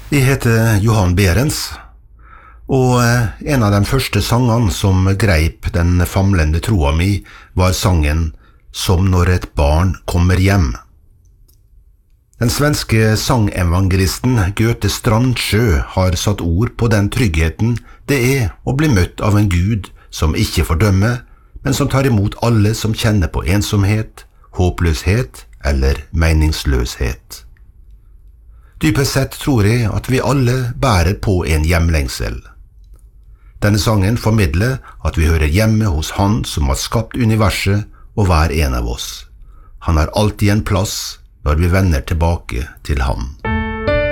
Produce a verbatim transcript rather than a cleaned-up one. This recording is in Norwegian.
Jeg heter Johan Behrens, og en av de første sangene som greip den famlende troa mi var sangen «Som når et barn kommer hjem». Den svenske sangevangelisten Göte Strandsjø har satt ord på den tryggheten det er å bli møtt av en Gud som ikke fordømmer, men som tar imot alle som kjenner på ensomhet, håpløshet eller meningsløshet. Dypest sett tror jeg at vi alle bærer på en hjemlengsel. Denne sangen formidler at vi hører hjemme hos Han som har skapt universet og hver en av oss. Han har alltid en plass når vi vender tilbake til ham.